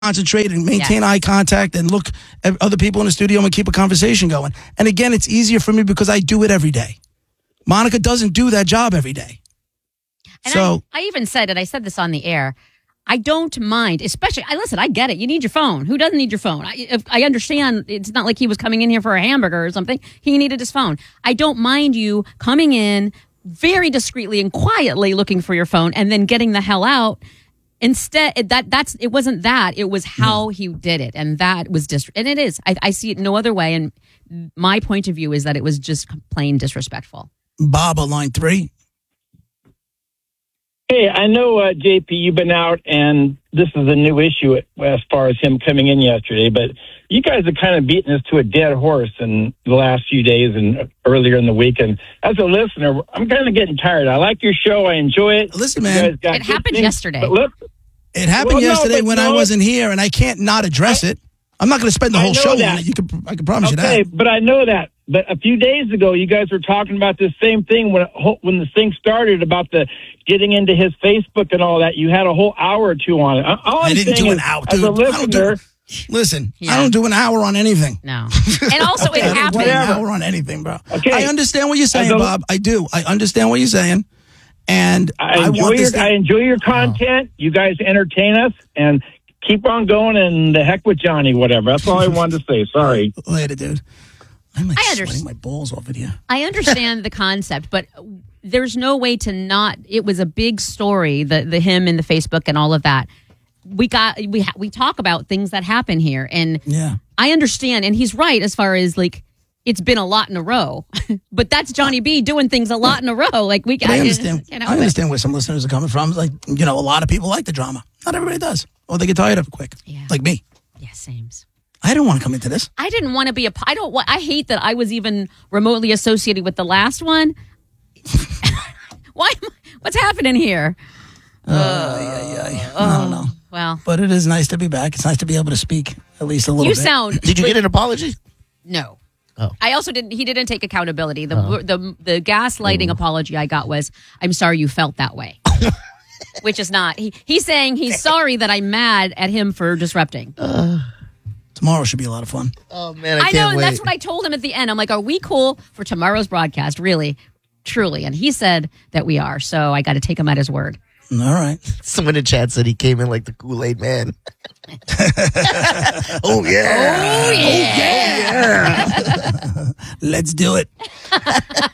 concentrate and maintain eye contact and look at other people in the studio and keep a conversation going. And again, it's easier for me because I do it every day. Monica doesn't do that job every day. And so I even said it. I said this on the air. I don't mind, especially, listen, I get it. You need your phone. Who doesn't need your phone? I understand it's not like he was coming in here for a hamburger or something. He needed his phone. I don't mind you coming in very discreetly and quietly looking for your phone and then getting the hell out. Instead, it wasn't that. It was how he did it. And that was and it is. I see it no other way. And my point of view is that it was just plain disrespectful. Bob on line 3. Hey, I know, JP, you've been out, and this is a new issue as far as him coming in yesterday, but you guys are kind of beating us to a dead horse in the last few days and earlier in the week. And as a listener, I'm kind of getting tired. I like your show. I enjoy it. Listen, man. It happened yesterday. It happened yesterday when I wasn't here, and I can't not address it. I'm not going to spend the whole show on it. I can promise you that. Okay, but I know that. But a few days ago, you guys were talking about this same thing when the thing started about the getting into his Facebook and all that. You had a whole hour or two on it. I didn't do an hour, dude. As a listener, listen, I don't do an hour on anything. No. And also it happened. An hour on anything, bro. Okay. I understand what you're saying, Bob. I do. I understand what you're saying. And I enjoy your content. You guys entertain us and keep on going, and the heck with Johnny, whatever. That's all I wanted to say. Sorry. Later, dude. I'm like sweating my balls off of you. I understand the concept, but there's no way to not. It was a big story, the him and the Facebook and all of that. We talk about things that happen here, and I understand, and he's right as far as like it's been a lot in a row, but that's Johnny B doing things a lot in a row. Like I understand. I understand where some listeners are coming from. Like a lot of people like the drama. Not everybody does, or they get tired of it quick. Yeah. Like me. Yeah, same. I didn't want to come into this. I didn't want to be I hate that I was even remotely associated with the last one. What's happening here? I don't know. Well, but it is nice to be back. It's nice to be able to speak at least a little bit. Did you get an apology? No. Oh. I also didn't. He didn't take accountability. The gaslighting apology I got was, "I'm sorry you felt that way," which is not. He's saying he's sorry that I'm mad at him for disrupting. Tomorrow should be a lot of fun. Oh, man, I know, can't and wait. that's what I told him at the end. I'm like, are we cool for tomorrow's broadcast, really, truly? And he said that we are, so I got to take him at his word. All right. Someone in chat said he came in like the Kool-Aid man. Oh, yeah. Oh, yeah. Let's do it.